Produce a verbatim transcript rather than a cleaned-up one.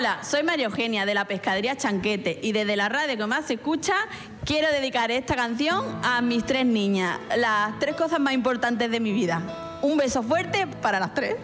Hola, soy María Eugenia de la Pescadería Chanquete y desde la radio que más se escucha quiero dedicar esta canción a mis tres niñas, las tres cosas más importantes de mi vida. Un beso fuerte para las tres.